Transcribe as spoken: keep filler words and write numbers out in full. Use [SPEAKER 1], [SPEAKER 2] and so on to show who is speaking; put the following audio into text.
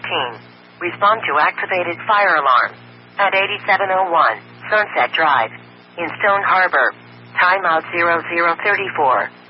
[SPEAKER 1] thirteen. Respond to activated fire alarm. At eighty-seven oh one, Sunset Drive. In Stone Harbor. Timeout zero zero thirty-four.